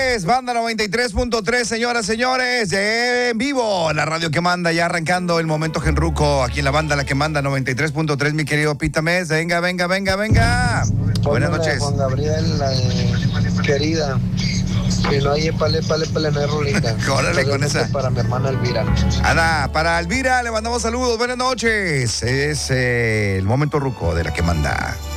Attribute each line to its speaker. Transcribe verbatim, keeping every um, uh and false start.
Speaker 1: noches, Banda noventa y tres punto tres, señoras, señores, en vivo, la radio que manda, ya arrancando el momento genruco, aquí en la banda, la que manda noventa y tres punto tres, mi querido Pita Mes, venga, venga, venga, venga. Buenas noches.
Speaker 2: Juan Gabriel, eh, querida, si no hay pale, pale, pale, no hay rolita.
Speaker 1: Órale con esa.
Speaker 2: Para mi hermana Elvira.
Speaker 1: Ana, para Elvira le mandamos saludos, buenas noches, es eh, el momento ruco de la que manda.